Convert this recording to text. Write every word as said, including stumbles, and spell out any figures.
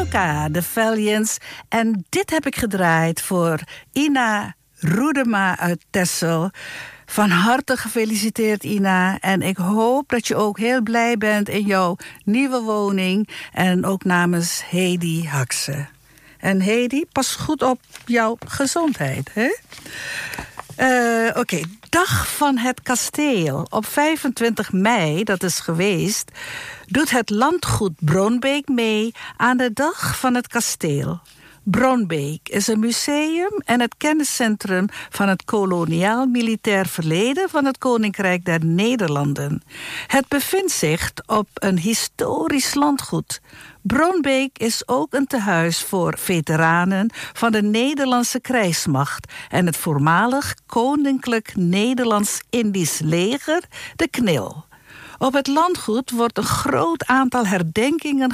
Polka, de Valiants. En dit heb ik gedraaid voor Ina Roedema uit Texel. Van harte gefeliciteerd, Ina. En ik hoop dat je ook heel blij bent in jouw nieuwe woning. En ook namens Hedy Haxe. En Hedy, pas goed op jouw gezondheid, hè? Uh, Oké, okay. Dag van het Kasteel. Op vijfentwintig mei, dat is geweest, doet het landgoed Bronbeek mee aan de Dag van het Kasteel. Bronbeek is een museum en het kenniscentrum van het koloniaal militair verleden van het Koninkrijk der Nederlanden. Het bevindt zich op een historisch landgoed. Bronbeek is ook een tehuis voor veteranen van de Nederlandse krijgsmacht en het voormalig Koninklijk Nederlands-Indisch Leger, de K N I L. Op het landgoed wordt een groot aantal herdenkingen